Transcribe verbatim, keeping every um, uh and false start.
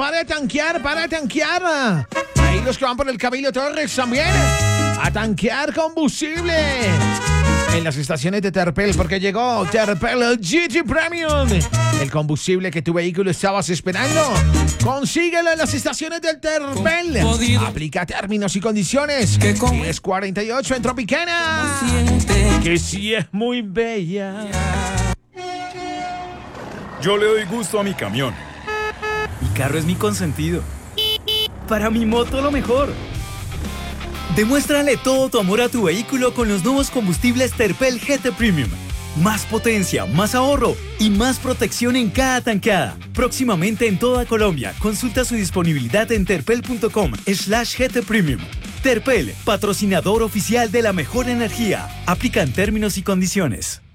para de tanquear, para de tanquear. Ahí los que van por el Camilo Torres también. A tanquear combustible en las estaciones de Terpel, porque llegó Terpel G T Premium, el combustible que tu vehículo estabas esperando. Consíguelo en las estaciones del Terpel. Aplica términos y condiciones. diez cuarenta y ocho en Tropicana, que sí es muy bella. Yo le doy gusto a mi camión. Mi carro es mi consentido. Para mi moto lo mejor. Demuéstrale todo tu amor a tu vehículo con los nuevos combustibles Terpel G T Premium. Más potencia, más ahorro y más protección en cada tanqueada. Próximamente en toda Colombia. Consulta su disponibilidad en terpel.com slash GT Premium. Terpel, patrocinador oficial de la mejor energía. Aplican términos y condiciones.